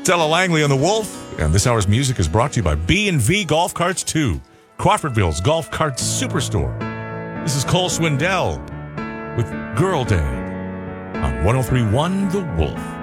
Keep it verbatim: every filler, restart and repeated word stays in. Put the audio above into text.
Stella Langley on The Wolf. And this hour's music is brought to you by B and V Golf Carts two, Crawfordville's Golf Cart Superstore. This is Cole Swindell with Girl Dad on one oh three point one The Wolf.